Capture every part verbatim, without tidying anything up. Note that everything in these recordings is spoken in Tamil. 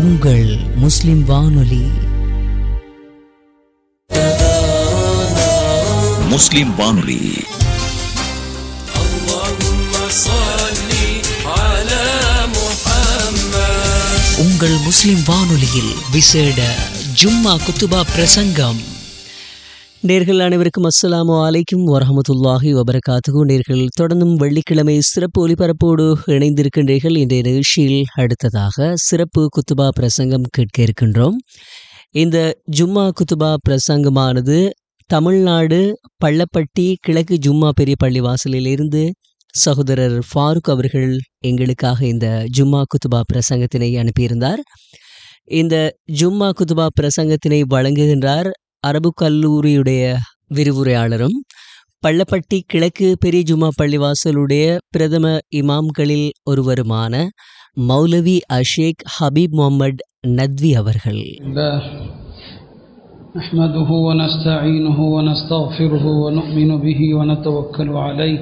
உங்கள் முஸ்லிம் வானொலி. முஸ்லிம் வானொலி உங்கள் முஸ்லிம் வானொலியில் விசேட ஜும்மா குத்துபா பிரசங்கம். நேர்கள் அனைவருக்கும் அஸ்ஸலாமு அலைக்கும் வரஹமத்துல்லாஹி வபரகாத்துஹு. நேர்கள் தொடர்ந்தும் வெள்ளிக்கிழமை சிறப்பு ஒலிபரப்போடு இணைந்திருக்கின்றீர்கள். இன்றைய நிகழ்ச்சியில் அடுத்ததாக சிறப்பு குத்துபா பிரசங்கம் கேட்க இருக்கின்றோம். இந்த ஜும்மா குத்துபா பிரசங்கமானது தமிழ்நாடு பள்ளப்பட்டி கிழக்கு ஜும்மா பெரிய பள்ளி வாசலிலிருந்து சகோதரர் ஃபாரூக் அவர்கள் எங்களுக்காக இந்த ஜும்மா குத்துபா பிரசங்கத்தினை அனுப்பியிருந்தார். இந்த ஜும்மா குத்துபா பிரசங்கத்தினை வழங்குகின்றார் அரபு கல்லூரியுடைய விரிவுரையாளரும் பள்ளப்பட்டி கிழக்கு பெரிய ஜும்மா பள்ளிவாசலுடைய பிரதம இமாம்களில் ஒருவருமான மௌலவி அஷேக் ஹபீப் முகமது நத்வி அவர்கள். نحمده ونستعينه ونستغفره ونؤمن به ونتوكل عليه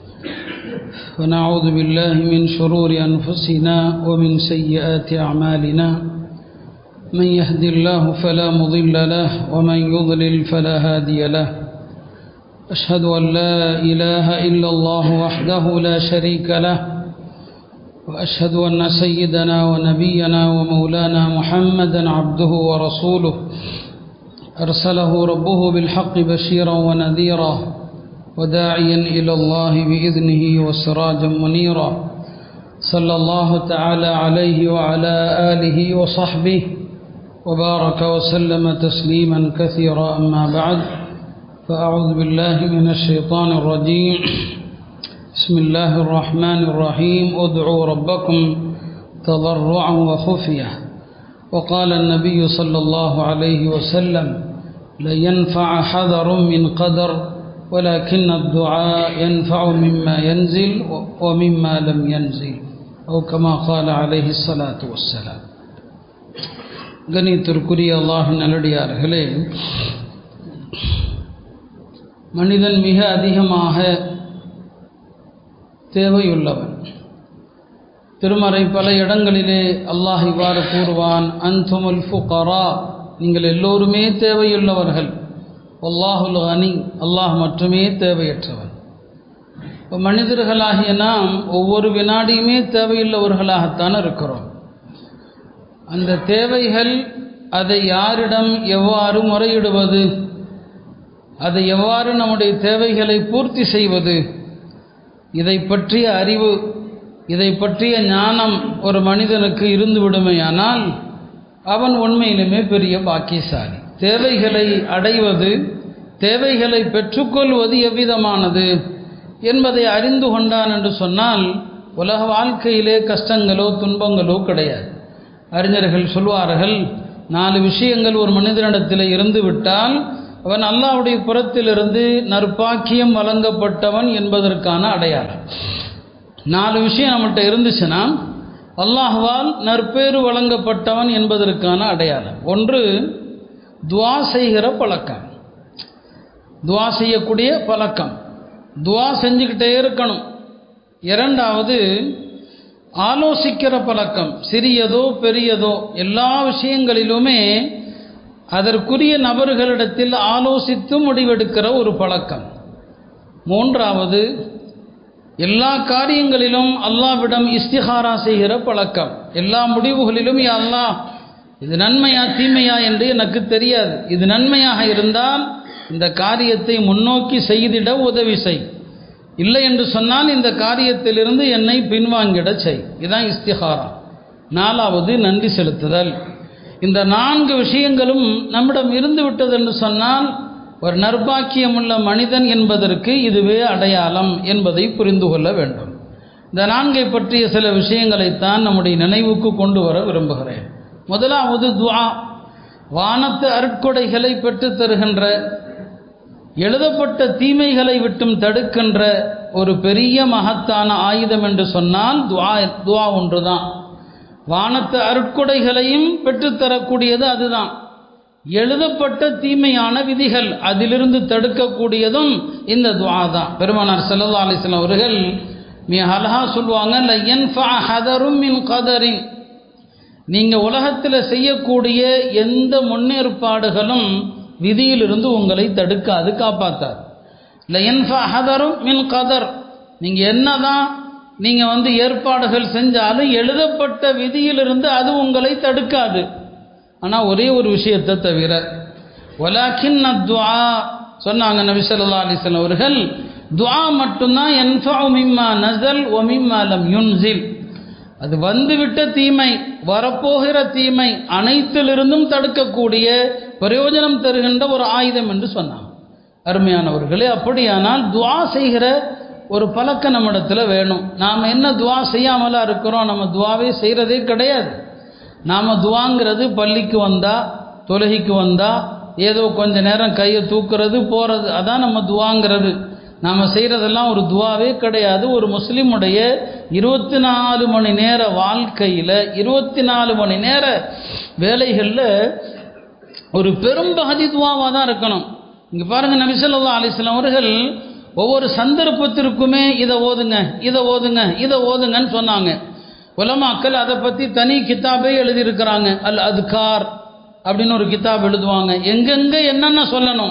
ونعوذ بالله من شرور أنفسنا ومن سيئات أعمالنا من يهد الله فلا مضل له ومن يضلل فلا هادي له أشهد أن لا إله إلا الله وحده لا شريك له وأشهد أن سيدنا ونبينا ومولانا محمدا عبده ورسوله أرسله ربه بالحق بشيرا ونذيرا وداعيا إلى الله بإذنه وسراجا منيرا صلى الله تعالى عليه وعلى آله وصحبه وبارك وسلم تسليما كثيرا. أما بعد فأعوذ بالله من الشيطان الرجيم. بسم الله الرحمن الرحيم. ادعوا ربكم تضرعا وخفية. وقال النبي صلى الله عليه وسلم لا ينفع حذر من قدر ولكن الدعاء ينفع مما ينزل ومما لم ينزل أو كما قال عليه الصلاة والسلام. கணித்திற்குரிய அல்லாஹ்வின் நல்லடியார்களே, மனிதன் மிக அதிகமாக தேவையுள்ளவன். திருமறை பல இடங்களிலே அல்லாஹ் இவ்வாறு கூறுவான், அன்துமுல் ஃபுகரா, நீங்கள் எல்லோருமே தேவையுள்ளவர்கள், வல்லாஹுல் கனி, அல்லாஹ் மட்டுமே தேவையற்றவன். இப்போ மனிதர்களாகிய நாம் ஒவ்வொரு வினாடியுமே தேவையுள்ளவர்களாகத்தான் இருக்கிறோம். அந்த தேவைகள், அதை யாரிடம் எவ்வாறு முறையிடுவது, அதை எவ்வாறு நம்முடைய தேவைகளை பூர்த்தி செய்வது, இதை பற்றிய அறிவு, இதை பற்றிய ஞானம் ஒரு மனிதனுக்கு இருந்து விடுமையானால் அவன் உண்மையிலுமே பெரிய பாக்கியசாலி. தேவைகளை அடைவது, தேவைகளை பெற்றுக்கொள்வது எவ்விதமானது என்பதை அறிந்து கொண்டான் என்று சொன்னால் உலக வாழ்க்கையிலே கஷ்டங்களோ துன்பங்களோ கிடையாது. அறிஞர்கள் சொல்வார்கள், நாலு விஷயங்கள் ஒரு மனிதனிடத்தில் இருந்து விட்டால் அவன் அல்லாஹ்வுடைய புறத்திலிருந்து நற்பாக்கியம் வழங்கப்பட்டவன் என்பதற்கான அடையாளம். நாலு விஷயம் நம்மகிட்ட இருந்துச்சுன்னா அல்லாஹ்வால் நற்பேறு வழங்கப்பட்டவன் என்பதற்கான அடையாளம். ஒன்று, துஆ செய்கிற பழக்கம், துஆ செய்யக்கூடிய பழக்கம், துஆ செஞ்சுக்கிட்டே இருக்கணும். இரண்டாவது, ஆலோசிக்கிற பழக்கம், சிறியதோ பெரியதோ எல்லா விஷயங்களிலுமே அதற்குரிய நபர்களிடத்தில் ஆலோசித்து முடிவெடுக்கிற ஒரு பழக்கம். மூன்றாவது, எல்லா காரியங்களிலும் அல்லாஹ்விடம் இஸ்திகாரா செய்கிற பழக்கம். எல்லா முடிவுகளிலும் யா அல்லாஹ், இது நன்மையா தீமையா என்று எனக்கு தெரியாது, இது நன்மையாக இருந்தால் இந்த காரியத்தை முன்னோக்கி செய்திட உதவி செய், இல்லை என்று சொன்னால் இந்த காரியத்திலிருந்து என்னை பின்வாங்கிட செய். இதுதான் இஸ்திகாரா. நாலாவது, நன்றி செலுத்துதல். இந்த நான்கு விஷயங்களும் நம்மிடம் இருந்து விட்டது என்று சொன்னால் ஒரு நற்பாக்கியமுள்ள மனிதன் என்பதற்கு இதுவே அடையாளம் என்பதை புரிந்து கொள்ள வேண்டும். இந்த நான்கை பற்றிய சில விஷயங்களைத்தான் நம்முடைய நினைவுக்கு கொண்டு வர விரும்புகிறேன். முதலாவது துஆ. வானத்து அருட்கொடைகளை பெற்றுத் தருகின்ற, எழுதப்பட்ட தீமைகளை விட்டும் தடுக்கின்ற ஒரு பெரிய மகத்தான ஆயுதம் என்று சொன்னால் துஆ துஆ ஒன்றுதான். வானத்து அருட்கொடைகளையும் பெற்றுத்தரக்கூடியது அதுதான். எழுதப்பட்ட தீமையான விதிகள் அதிலிருந்து தடுக்கக்கூடியதும் இந்த துஆ தான். பெருமானார் ஸல்லல்லாஹு அலைஹி வஸல்லம் அவர்கள் மிக அழகா சொல்வாங்க, ல யன்ஃபஅ ஹதரும் மின் கதரின், நீங்கள் உலகத்தில் செய்யக்கூடிய எந்த முன்னேற்பாடுகளும் விதியிலிருந்து உங்களை தடுக்காது, காப்பாற்றாது. இல்லை என்பரும் மின் கதர், நீங்கள் என்னதான் நீங்கள் வந்து ஏற்பாடுகள் செஞ்சாலும் எழுதப்பட்ட விதியிலிருந்து அது உங்களை தடுக்காது. ஆனால் ஒரே ஒரு விஷயத்தை தவிர, வலாக்கின் துஆ சொன்னாங்க நபி ஸல்லல்லாஹு அலைஹி வஸல்லம் அவர்கள், துஆ மட்டும்தான் யன்ஃபஉ மிம்மா நஸல் வ மிம்மா லம் யுன்ஸில், அது வந்துவிட்ட தீமை, வரப்போகிற தீமை அனைத்திலிருந்தும் தடுக்கக்கூடிய பிரயோஜனம் தருகின்ற ஒரு ஆயுதம் என்று சொன்னாங்க. அருமையானவர்களே, அப்படியானால் துஆ செய்கிற ஒரு பழக்கம் நம்மிடத்தில் வேணும். நாம் என்ன துஆ செய்யாமலா இருக்கிறோம்? நம்ம துஆவே செய்கிறதே கிடையாது. நாம் துஆங்கிறது பள்ளிக்கு வந்தால், தொழுகைக்கு வந்தால், ஏதோ கொஞ்ச நேரம் கையை தூக்குறது போகிறது, அதான் நம்ம துஆங்கிறது. நாம் செய்கிறதெல்லாம் ஒரு துஆவே கிடையாது. ஒரு முஸ்லீமுடைய இருபத்தி நாலு மணி நேர வாழ்க்கையில், இருபத்தி நாலு மணி நேர வேலைகளில் ஒரு பெரும்பகுதி துஆவாக தான் இருக்கணும். இங்கே பாருங்கள், நபி ஸல்லல்லாஹு அலைஹி வஸல்லம் அவர்கள் ஒவ்வொரு சந்தர்ப்பத்திற்குமே இதை ஓதுங்க, இதை ஓதுங்க, இதை ஓதுங்கன்னு சொன்னாங்க. உலமாக்கள் அதை பற்றி தனி கித்தாபே எழுதியிருக்கிறாங்க. அல் அத்கார் அப்படின்னு ஒரு கித்தாப் எழுதுவாங்க. எங்கெங்கே என்னென்ன சொல்லணும்,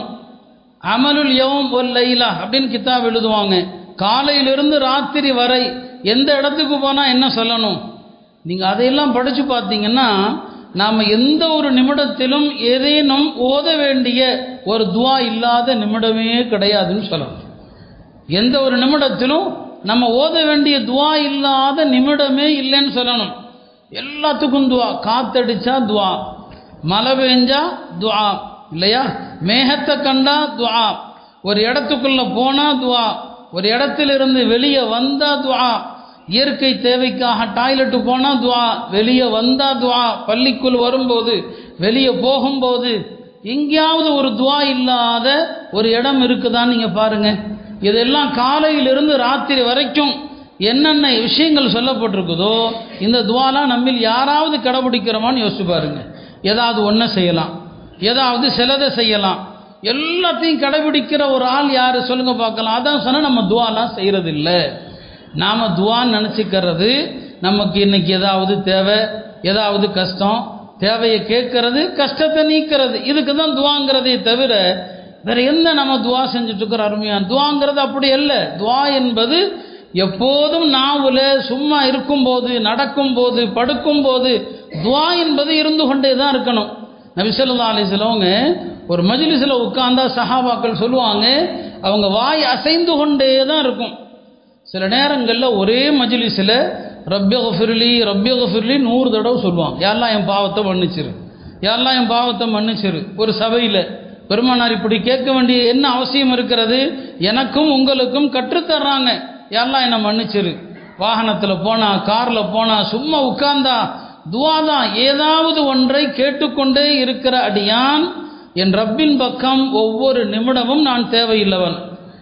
அமலுல் யௌம் வல் லைலா அப்படின்னு கித்தாப் எழுதுவாங்க. காலையிலிருந்து ராத்திரி வரை எந்த இடத்துக்கு போனால் என்ன சொல்லணும். நீங்கள் அதையெல்லாம் படித்து பார்த்தீங்கன்னா, நாம் எந்த ஒரு நிமிடத்திலும் ஏதேனும் ஓத வேண்டிய ஒரு துஆ இல்லாத நிமிடமே கிடையாதுன்னு சொல்லணும். எந்த ஒரு நிமிடத்திலும் நம்ம ஓத வேண்டிய துஆ இல்லாத நிமிடமே இல்லைன்னு சொல்லணும். எல்லாத்துக்கும் துஆ. காத்தடிச்சா துஆ, மழை பெஞ்சா துஆ, இல்லையா? மேகத்தை கண்டா துஆ, ஒரு இடத்துக்குள்ள போனா துஆ, ஒரு இடத்திலிருந்து வெளியே வந்தா துஆ, இயற்கை தேவைக்காக டாய்லெட்டு போனா துஆ, வெளியே வந்தா துஆ, பள்ளிக்குள் வரும்போது, வெளியே போகும்போது, எங்கேயாவது ஒரு துஆ இல்லாத ஒரு இடம் இருக்குதான்னு நீங்க பாருங்க. இதெல்லாம் காலையிலிருந்து ராத்திரி வரைக்கும் என்னென்ன விஷயங்கள் சொல்லப்பட்டிருக்குதோ, இந்த துஆலாம் நம்மில் யாராவது கடைபிடிக்கிறோமான்னு யோசிச்சு பாருங்க. ஏதாவது ஒன்றை செய்யலாம், ஏதாவது சிலதை செய்யலாம், எல்லாத்தையும் கடைபிடிக்கிற ஒரு ஆள் யார் சொல்லுங்க பார்க்கலாம். அதான் சொன்னால் நம்ம துஆலாம் செய்கிறது இல்லை. நாம் துஆன்னு நினச்சிக்கிறது, நமக்கு இன்னைக்கு ஏதாவது தேவை, ஏதாவது கஷ்டம், தேவையை கேட்கறது, கஷ்டத்தை நீக்கிறது, இதுக்கு தான் துஆங்கிறதே தவிர வேற என்ன நம்ம துஆ செஞ்சுட்டு இருக்கிற அருமையான துஆங்கிறது அப்படி அல்ல. துஆ என்பது எப்போதும் நாவுல சும்மா இருக்கும்போது, நடக்கும்போது, படுக்கும்போது துஆ என்பது இருந்து கொண்டே தான் இருக்கணும். நபி ஸல்லல்லாஹு அலைஹி வஸல்லம் ஒரு மஜ்லிஸில் உட்கார்ந்தா சஹாபாக்கள் சொல்லுவாங்க, அவங்க வாய் அசைந்து கொண்டே தான் இருக்கும். சில நேரங்களில் ஒரே மஜ்லிஸில் ரப்பி குஃபிர்லி ரப்பி குஃபிர்லி நூறு தடவை சொல்லுவாங்க. யாரெல்லாம் என் பாவத்தை மன்னிச்சிரு, யாரெல்லாம் என் பாவத்தை மன்னிச்சிரு. ஒரு சபையில் பெருமானார் இப்படி கேட்க வேண்டிய என்ன அவசியம் இருக்கிறது? எனக்கும் உங்களுக்கும் கற்றுத்தர்றாங்க, யாரெல்லாம் என்னை மன்னிச்சிரு. வாகனத்தில் போனா, காரில் போனா, சும்மா உட்கார்ந்தா துஆ தான். ஏதாவது ஒன்றை கேட்டுக்கொண்டே இருக்கிற அடியான் என் ரப்பின் பக்கம் ஒவ்வொரு நிமிடமும் நான் தேவையில்லவன்,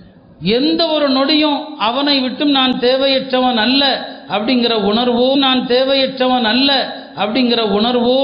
எந்த ஒரு நொடியும் அவனை விட்டும் நான் தேவையற்றவன் அல்ல அப்படிங்கிற உணர்வோ, நான் தேவையற்றவன் அல்ல அப்படிங்கிற உணர்வோ